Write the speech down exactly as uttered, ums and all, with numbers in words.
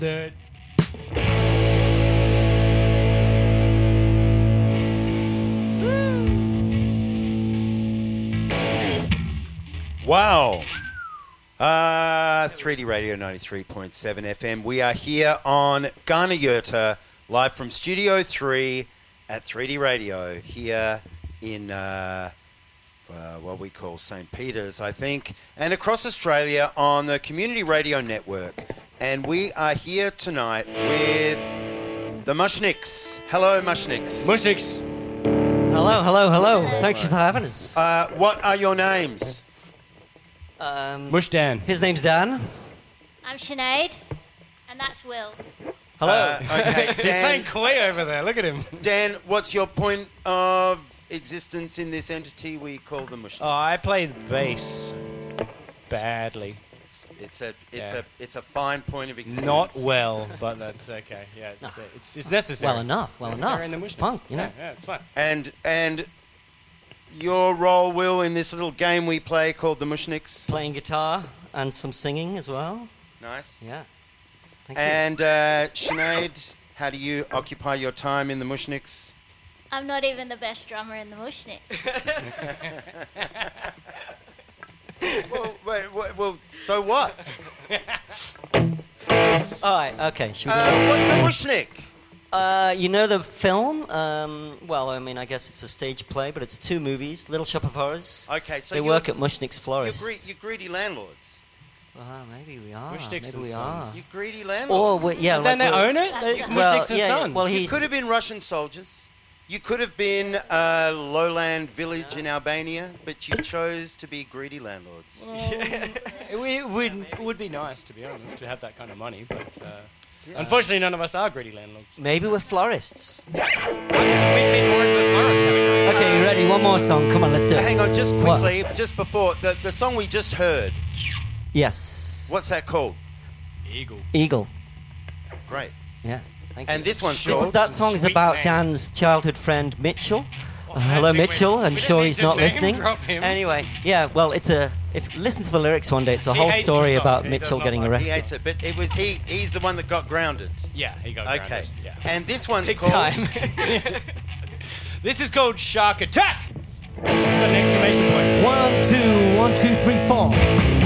The... Wow. Uh, three D Radio ninety-three point seven F M. We are here on Ghana Yurta, live from Studio three at three D Radio, here in uh, uh, what we call Saint Peter's, I think, and across Australia on the Community Radio Network. And we are here tonight with the Mushnicks. Hello, Mushnicks. Mushnicks. Hello, hello, hello. Thanks for having us. Uh, what are your names? Um, Mush Dan. His name's Dan. I'm Sinead, and that's Will. Hello. Uh, okay, He's playing Dan, coy over there. Look at him. Dan, what's your point of existence in this entity we call the Mushnicks? Oh, I played bass badly. It's a it's Yeah. a it's a fine point of existence. Not well, but that's okay. Yeah, it's uh, it's, it's necessary. Well enough, well Necessary enough. in the It's Mushnicks. punk, you know. Yeah, yeah, it's fun. And and your role, Will, in this little game we play called the Mushnicks. Playing guitar and some singing as well. Nice. Yeah. Thank you. And uh, Sinead, how do you occupy your time in the Mushnicks? I'm not even the best drummer in the Mushnick. well, wait, wait, well, so what? All right, okay. Should we Uh, go? what's a Mushnick? Uh, you know the film? Um, well, I mean, I guess it's a stage play, but it's two movies. Little Shop of Horrors. Okay, so they you're, work at Mushnick's you're, Florist. gre- you're greedy landlords. Uh, maybe we are. Mushnicks maybe and we Sons. are. You greedy Or landlords. we, yeah, And then like they we're- own it. That's It's right. Well, Mushnicks and yeah, yeah, Sons. well, You he's could have been Russian soldiers. You could have been a lowland village in Albania, but you chose to be greedy landlords. It would, would, it would be nice, to be honest, to have that kind of money, but uh, unfortunately, none of us are greedy landlords. maybe we're florists. We fit more into the forest category. Okay, you ready? One more song. Come on, let's do it. Hang on, just What? quickly, just before, the, the song we just heard, Yes. what's that called? Eagle. Eagle. Great. Yeah. Thank And you. this one's This is, called? that song is Sweet about name. Dan's childhood friend Mitchell. Uh, I hello, think we- Mitchell. we I'm don't sure need he's to not name listening. drop him. Anyway, yeah. Well, it's a. If listen to the lyrics one day, it's a He whole hates the story song. about He Mitchell does not getting like it. He arrested. hates it, but it was he. He's the one that got grounded. Yeah, he got Okay. grounded. Yeah. And this one's Big called... time. This is called Shark Attack. It's got an exclamation point. One, two, one, two, three, four.